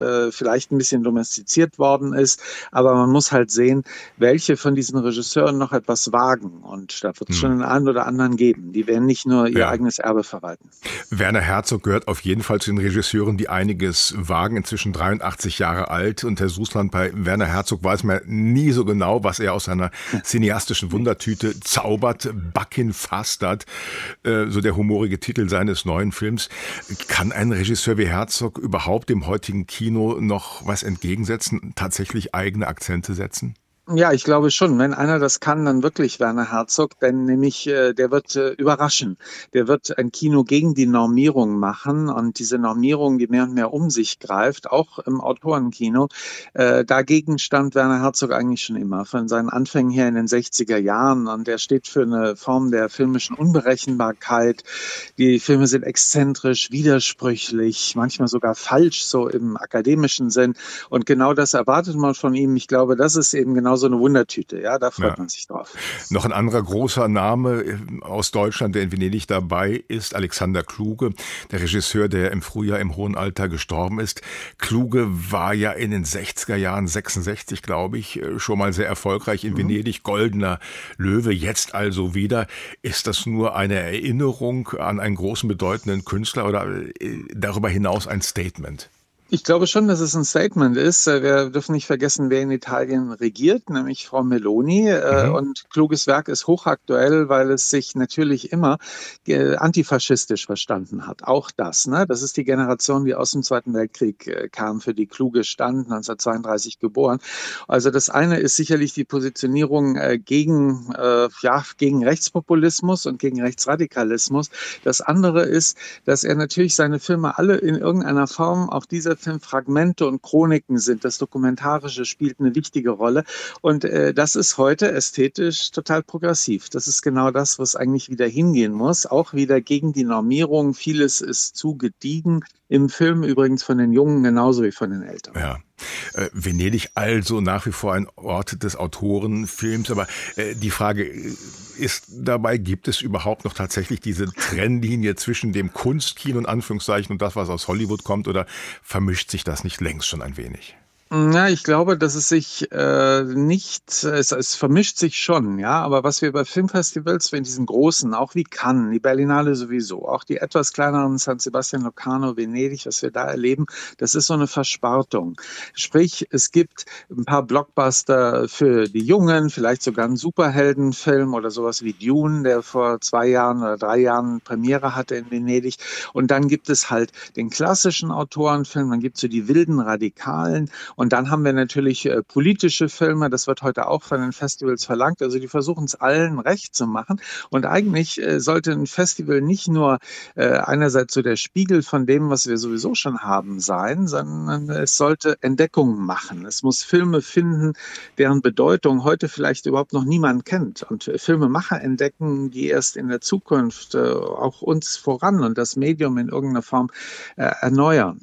vielleicht ein bisschen domestiziert worden ist. Aber man muss halt sehen, welche von diesen Regisseuren noch etwas wagen. Und da wird es schon den einen oder anderen geben. Die werden nicht nur ihr eigenes Erbe verwalten. Werner Herzog gehört auf jeden Fall zu den Regisseuren, die einiges wagen. Inzwischen 83 Jahre alt. Und Herr Sussland, bei Werner Herzog weiß man nie so genau, was er aus seiner cineastischen Wundertüte zaubert. Buckin Fastard, so der humorige Titel seines neuen Films. Kann ein Regisseur wie Herzog überhaupt dem heutigen Kino noch was entgegensetzen, tatsächlich eigene Akzente setzen? Ja, ich glaube schon. Wenn einer das kann, dann wirklich Werner Herzog, denn nämlich der wird überraschen. Der wird ein Kino gegen die Normierung machen und diese Normierung, die mehr und mehr um sich greift, auch im Autorenkino. Dagegen stand Werner Herzog eigentlich schon immer, von seinen Anfängen her in den 60er Jahren, und er steht für eine Form der filmischen Unberechenbarkeit. Die Filme sind exzentrisch, widersprüchlich, manchmal sogar falsch, so im akademischen Sinn, und genau das erwartet man von ihm. Ich glaube, das ist eben genau so eine Wundertüte, ja, da freut man sich drauf. Noch ein anderer großer Name aus Deutschland, der in Venedig dabei ist, Alexander Kluge, der Regisseur, der im Frühjahr im hohen Alter gestorben ist. Kluge war ja in den 60er Jahren, 66 glaube ich, schon mal sehr erfolgreich in Venedig, Goldener Löwe, jetzt also wieder. Ist das nur eine Erinnerung an einen großen, bedeutenden Künstler oder darüber hinaus ein Statement? Ich glaube schon, dass es ein Statement ist. Wir dürfen nicht vergessen, wer in Italien regiert, nämlich Frau Meloni. Und Kluges Werk ist hochaktuell, weil es sich natürlich immer antifaschistisch verstanden hat. Auch das, ne? Das ist die Generation, die aus dem Zweiten Weltkrieg kam, für die Kluge stand, 1932 geboren. Also das eine ist sicherlich die Positionierung gegen Rechtspopulismus und gegen Rechtsradikalismus. Das andere ist, dass er natürlich seine Filme alle in irgendeiner Form, auch dieser Film, Fragmente und Chroniken sind. Das Dokumentarische spielt eine wichtige Rolle. Und das ist heute ästhetisch total progressiv. Das ist genau das, was eigentlich wieder hingehen muss. Auch wieder gegen die Normierung. Vieles ist zu gediegen. Im Film übrigens von den Jungen genauso wie von den Älteren. Ja. Venedig also nach wie vor ein Ort des Autorenfilms. Aber die Frage ist dabei, gibt es überhaupt noch tatsächlich diese Trennlinie zwischen dem Kunstkino in Anführungszeichen und das, was aus Hollywood kommt, oder vermischt sich das nicht längst schon ein wenig? Ja, ich glaube, dass es sich es vermischt sich schon, ja, aber was wir bei Filmfestivals, wenn diesen großen, auch wie Cannes, die Berlinale sowieso, auch die etwas kleineren San Sebastian, Locarno, Venedig, was wir da erleben, das ist so eine Verspartung. Sprich, es gibt ein paar Blockbuster für die Jungen, vielleicht sogar einen Superheldenfilm oder sowas wie Dune, der vor 2 Jahren oder 3 Jahren Premiere hatte in Venedig, und dann gibt es halt den klassischen Autorenfilm, dann gibt es so die wilden Radikalen. Und dann haben wir natürlich politische Filme, das wird heute auch von den Festivals verlangt. Also die versuchen es allen recht zu machen. Und eigentlich sollte ein Festival nicht nur einerseits so der Spiegel von dem, was wir sowieso schon haben, sein, sondern es sollte Entdeckungen machen. Es muss Filme finden, deren Bedeutung heute vielleicht überhaupt noch niemand kennt. Und Filmemacher entdecken die erst in der Zukunft auch uns voran und das Medium in irgendeiner Form erneuern.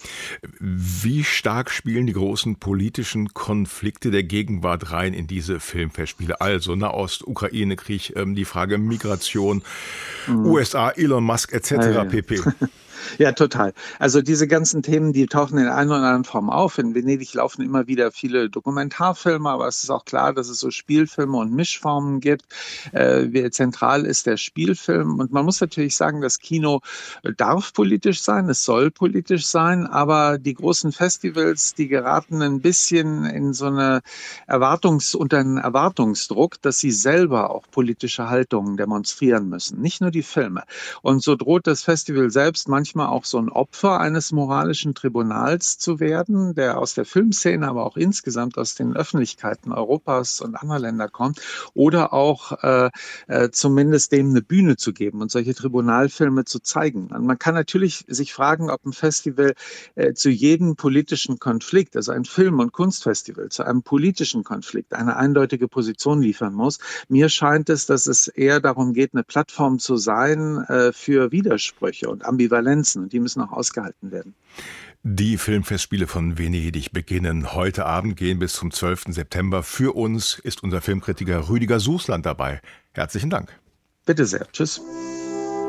Wie stark spielen die großen politischen Konflikte der Gegenwart rein in diese Filmfestspiele? Also Nahost, Ukraine-Krieg, die Frage Migration, USA, Elon Musk etc. pp. Ja, total. Also diese ganzen Themen, die tauchen in einer oder anderen Form auf. In Venedig laufen immer wieder viele Dokumentarfilme, aber es ist auch klar, dass es so Spielfilme und Mischformen gibt. Zentral ist der Spielfilm, und man muss natürlich sagen, das Kino darf politisch sein, es soll politisch sein, aber die großen Festivals, die geraten ein bisschen in so eine unter einen Erwartungsdruck, dass sie selber auch politische Haltungen demonstrieren müssen, nicht nur die Filme. Und so droht das Festival selbst manchmal auch so ein Opfer eines moralischen Tribunals zu werden, der aus der Filmszene, aber auch insgesamt aus den Öffentlichkeiten Europas und anderer Länder kommt, oder auch zumindest dem eine Bühne zu geben und solche Tribunalfilme zu zeigen. Und man kann natürlich sich fragen, ob ein Festival zu jedem politischen Konflikt, also ein Film- und Kunstfestival, zu einem politischen Konflikt eine eindeutige Position liefern muss. Mir scheint es, dass es eher darum geht, eine Plattform zu sein für Widersprüche und Ambivalenzen, und die müssen auch ausgehalten werden. Die Filmfestspiele von Venedig beginnen heute Abend, gehen bis zum 12. September. Für uns ist unser Filmkritiker Rüdiger Sussland dabei. Herzlichen Dank. Bitte sehr. Tschüss.